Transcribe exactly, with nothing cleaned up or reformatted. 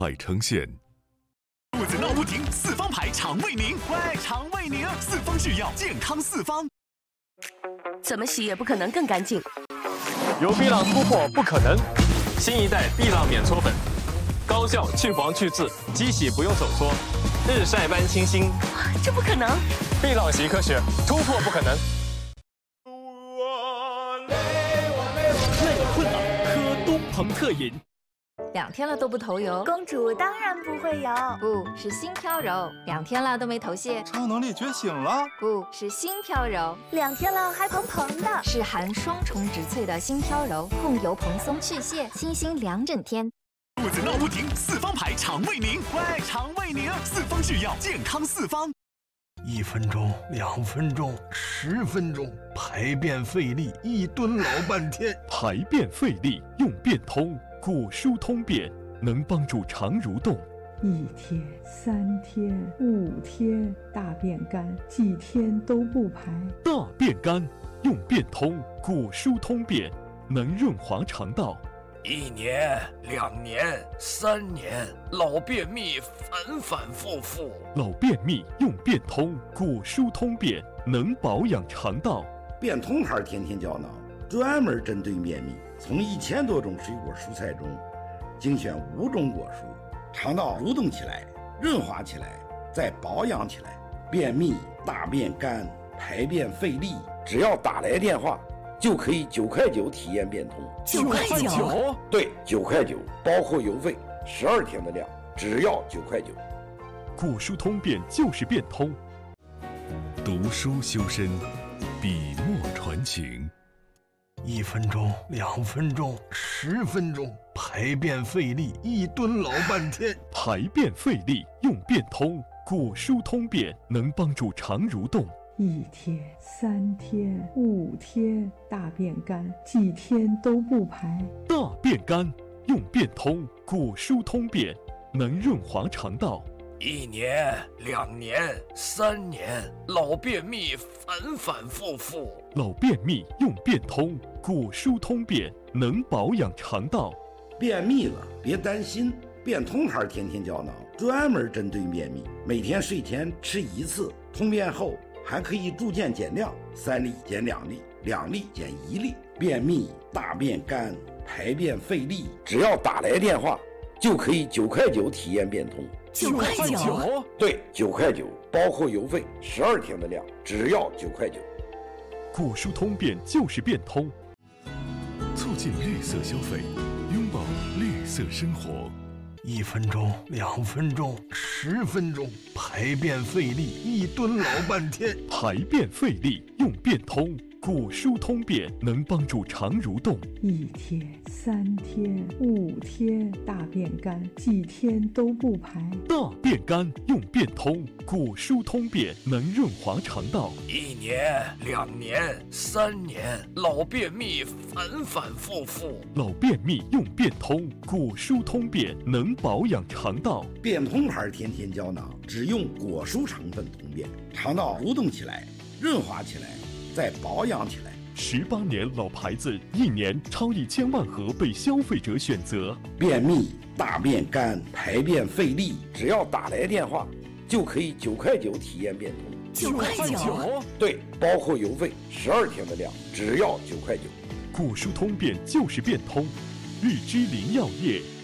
百城县。 肚子闹不停，四方牌肠胃宁。喂，肠胃宁，四方制药，健康四方。 怎么洗也不可能更干净。 由碧浪突破不可能，新一代碧浪免搓粉，高效去黄去渍，机洗不用手搓，日晒般清新。 这不可能！ 碧浪习科学，突破不可能。 累困了，喝东鹏特饮。 两天了都不头油， 公主当然不会油， 不是心飘柔。两天了都没头屑， 超能力觉醒了， 不是心飘柔。 两天了还蓬蓬的， 是含双重植萃的心飘柔，控油蓬松去屑，清新两整天。 肚子闹不停，四方牌肠胃宁。喂，肠胃宁，四方制药，健康四方。 一分钟，两分钟，十分钟，排便费力，一蹲老半天。 排便费力用便通。果舒通便能帮助肠蠕动， 一天、三天、五天，大便干，几天都不排。 大便干用便通，果舒通便能润滑肠道。 一年、两年、三年，老便秘反反复复。 老便秘用便通，果舒通便能保养肠道。 便通牌天天胶囊专门针对便秘。从一千多种水果蔬菜中精选五种果蔬，肠道蠕动起来，润滑起来，再保养起来。便秘、大便干、排便费力，只要打来电话，就可以九块九体验便通。 九块九？ 对，九块九，包括邮费，十二天的量，只要九块九。 果舒通便就是便通。读书修身，笔墨传情。 一分钟，两分钟，十分钟，排便费力，一蹲老半天。 排便费力用便通，果舒通便能帮助肠蠕动。 一天、三天、五天，大便干，几天都不排。 大便干用便通，果舒通便能润滑肠道。 一年、两年、三年，老便秘反反复复。 老便秘用便通，果舒通便能保养肠道。 便秘了别担心，便通牌天天胶囊专门针对便秘，每天睡前吃一次，通便后还可以逐渐减量，三粒减两粒，两粒减一粒。便秘、大便干、排便费力，只要打来电话，就可以九块九体验便通。 九块九？ 对，九块九，包括邮费，十二天的量，只要九块九。 果舒通便就是便通，促进绿色消费，拥抱绿色生活。 一分钟，两分钟，十分钟，排便费力，一蹲老半天。 排便费力用便通，果舒通便能帮助肠蠕动。 一天、三天、五天，大便干，几天都不排。 大便干用便通，果舒通便能润滑肠道。 一年、两年、三年，老便秘反反复复。 老便秘用便通，果舒通便能保养肠道。 便通牌天天胶囊只用果蔬成分通便，肠道蠕动起来，润滑起来，再保养起来。 十八年老牌子，一年超一千万盒被消费者选择。 便秘、大便干、排便费力，只要打来电话，就可以九块九体验便通。 九块九？ 对，包括邮费，十二天的量，只要九块九。 果舒通便就是便通，日之林药业。